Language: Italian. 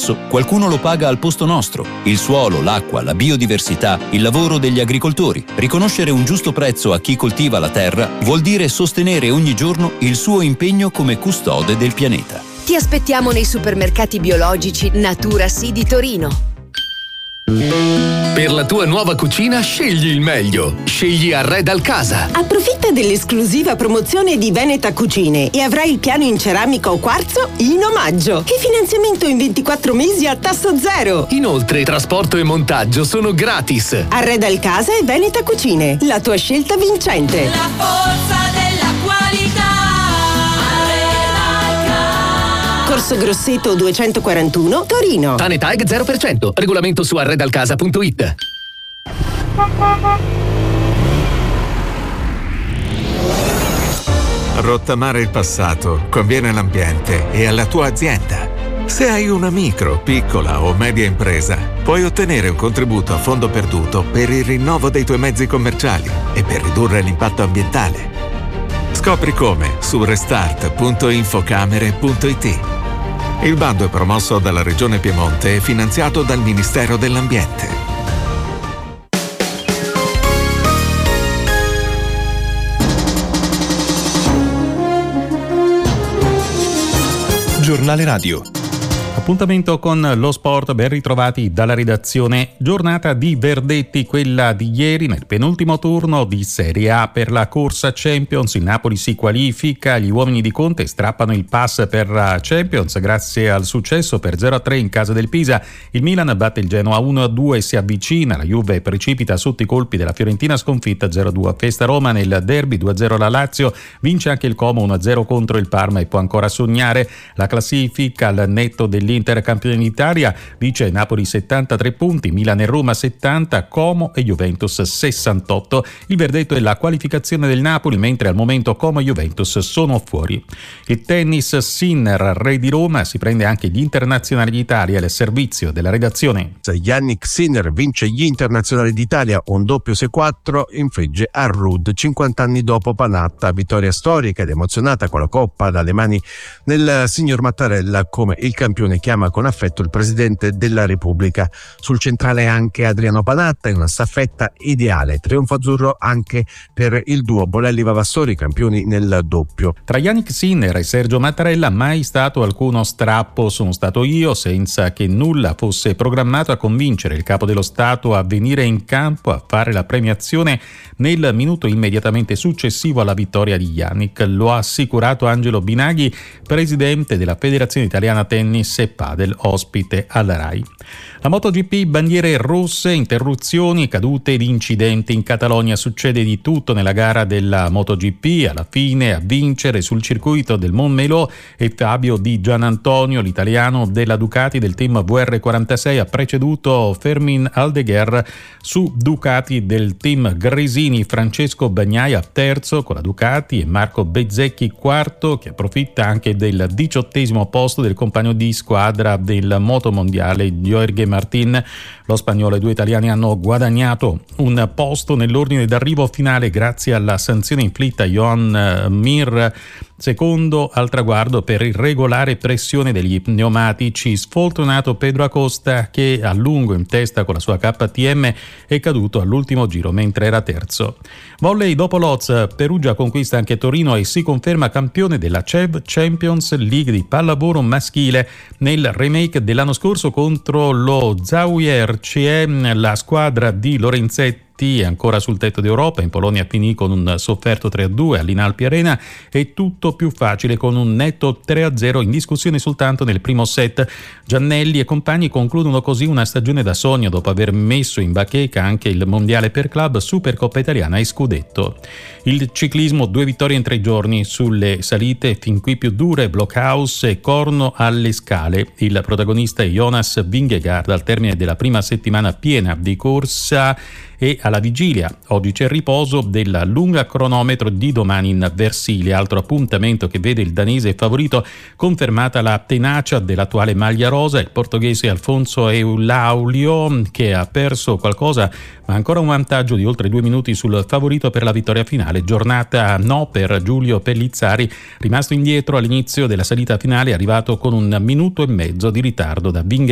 spesso qualcuno lo paga al posto nostro: il suolo, l'acqua, la biodiversità, il lavoro degli agricoltori. Riconoscere un giusto prezzo a chi coltiva la terra vuol dire sostenere ogni giorno il suo impegno come custode del pianeta. Ti aspettiamo nei supermercati biologici Natura Sì di Torino. Per la tua nuova cucina scegli il meglio. Scegli Arredal Casa. Approfitta dell'esclusiva promozione di Veneta Cucine e avrai il piano in ceramica o quarzo in omaggio e finanziamento in 24 mesi a tasso zero. Inoltre trasporto e montaggio sono gratis. Arredal Casa e Veneta Cucine, la tua scelta vincente. La forza della qualità. Corso Grosseto 241, Torino. TANETAG 0%. Regolamento su arredalcasa.it. Rottamare il passato conviene all'ambiente e alla tua azienda. Se hai una micro, piccola o media impresa, puoi ottenere un contributo a fondo perduto per il rinnovo dei tuoi mezzi commerciali e per ridurre l'impatto ambientale. Scopri come su restart.infocamere.it. Il bando è promosso dalla Regione Piemonte e finanziato dal Ministero dell'Ambiente. Giornale Radio. Appuntamento con lo sport, ben ritrovati dalla redazione. Giornata di verdetti, quella di ieri nel penultimo turno di Serie A per la corsa Champions. Il Napoli si qualifica, gli uomini di Conte strappano il pass per la Champions grazie al successo per 0-3 in casa del Pisa. Il Milan batte il Genoa 1-2 e si avvicina, la Juve precipita sotto i colpi della Fiorentina sconfitta 0-2 a Festa Roma. Nel derby 2-0 la Lazio, vince anche il Como 1-0 contro il Parma e può ancora sognare. La classifica al netto dell'Inter campione d'Italia dice Napoli 73 punti, Milan e Roma 70, Como e Juventus 68. Il verdetto è la qualificazione del Napoli, mentre al momento Como e Juventus sono fuori. Il tennis, Sinner, re di Roma, si prende anche gli internazionali d'Italia al servizio della redazione. Yannick Sinner vince gli internazionali d'Italia, un doppio 6-4, infligge a Ruud 50 anni dopo Panatta. Vittoria storica ed emozionata con la coppa dalle mani del signor Mattarella, come il campione chiama con affetto il presidente della Repubblica. Sul centrale anche Adriano Panatta in una staffetta ideale. Trionfo azzurro anche per il duo Bolelli-Vavassori, campioni nel doppio. Tra Yannick Sinner e Sergio Mattarella mai stato alcuno strappo. Sono stato io, senza che nulla fosse programmato, a convincere il capo dello Stato a venire in campo a fare la premiazione nel minuto immediatamente successivo alla vittoria di Yannick. Lo ha assicurato Angelo Binaghi, presidente della Federazione Italiana Tennis e Padel, ospite alla RAI. La MotoGP, bandiere rosse, interruzioni, cadute ed incidenti in Catalogna. Succede di tutto nella gara della MotoGP. Alla fine a vincere sul circuito del Montmeló è Fabio Di Gianantonio, l'italiano della Ducati del team VR46, ha preceduto Fermin Aldeguer su Ducati del team Gresini. Francesco Bagnaia terzo con la Ducati e Marco Bezzecchi quarto, che approfitta anche del 18° posto del compagno di squadra del motomondiale Jorge Martin. Lo spagnolo e due italiani hanno guadagnato un posto nell'ordine d'arrivo finale grazie alla sanzione inflitta a Joan Mir, secondo al traguardo per irregolare pressione degli pneumatici. Sfortunato Pedro Acosta, che a lungo in testa con la sua KTM, è caduto all'ultimo giro mentre era terzo. Volley, dopo Lodz, Perugia conquista anche Torino e si conferma campione della CEV Champions League di pallavolo maschile. Nel remake dell'anno scorso contro lo Zawier c'è la squadra di Lorenzetti ancora sul tetto d'Europa. In Polonia finì con un sofferto 3-2 all'Inalpi Arena e tutto più facile con un netto 3-0 in discussione soltanto nel primo set. Giannelli e compagni concludono così una stagione da sogno dopo aver messo in bacheca anche il mondiale per club, Supercoppa italiana e scudetto. Il ciclismo, 2 vittorie in 3 giorni sulle salite fin qui più dure, Blockhaus e Corno alle Scale. Il protagonista è Jonas Vingegaard al termine della prima settimana piena di corsa e alla vigilia. Oggi c'è il riposo della lunga cronometro di domani in Versilia, altro appuntamento che vede il danese favorito confermata la tenacia dell'attuale maglia rosa, il portoghese Alfonso Eulaulio, che ha perso qualcosa ma ancora un vantaggio di oltre 2 minuti sul favorito per la vittoria finale. Giornata no per Giulio Pellizzari, rimasto indietro all'inizio della salita finale, arrivato con 1 minuto e mezzo di ritardo da Vingegaard